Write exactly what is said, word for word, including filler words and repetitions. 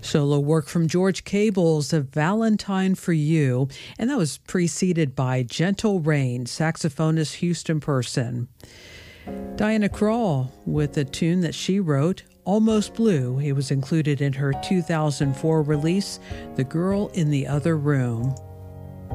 Solo work from George Cable's A Valentine for You, and that was preceded by Gentle Rain, saxophonist Houston Person. Diana Krall with a tune that she wrote, Almost Blue. It was included in her two thousand four release, The Girl in the Other Room.